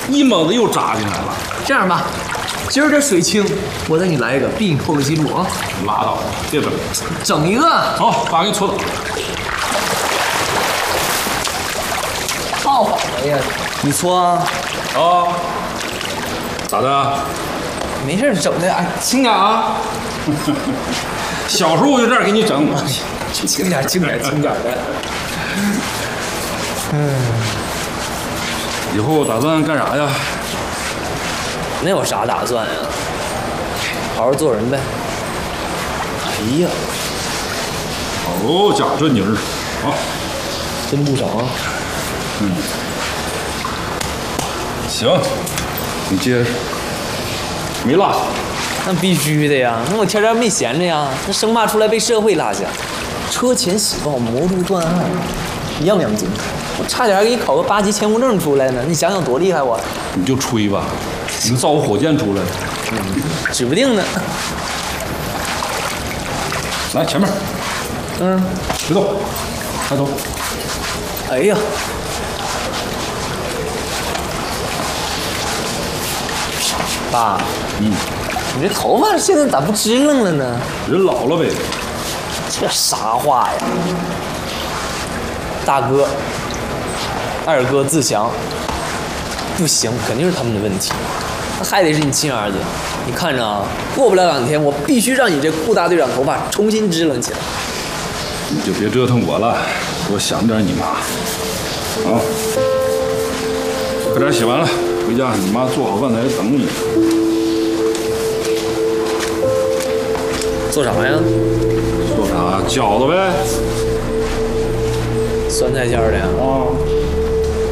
一猛子又扎进来了。 这样吧，今儿这水清，我再给你来一个，逼你破个记录啊！ 拉倒吧，别整。 整一个。 好，爸给你搓澡。 好，哎呀，你搓啊？ 啊？咋的？ 没事，整的哎，轻点啊。 小时候我就这样给你整。 轻点，轻点，轻点的。 以后打算干啥呀？ 那有啥打算呀？好好做人呗。哎呀， 好家伙，这泥儿啊， 真不少啊。 行，你接着。没落下。 那必须的呀，那我天天没闲着呀，那生怕出来被社会拉下。车前喜报，谋独断案，样样精通。我差点还给你考个8级潜伏证出来呢，你想想多厉害我！ 你就吹吧，你能造个火箭出来？ 指不定呢。 来前面，别动，抬头。 哎呀，爸，你这头发现在咋不支棱了呢？ 人老了呗。 这啥话呀？大哥、二哥自强，不行，肯定是他们的问题。那还得是你亲儿子，你看着啊，过不了2天，我必须让你这顾大队长头发重新支棱起来。 你就别折腾我了，多想点你妈。啊，快点洗完了，回家你妈做好饭在这等你。 做啥呀？ 做啥？饺子呗。 酸菜馅儿的呀？ 啊。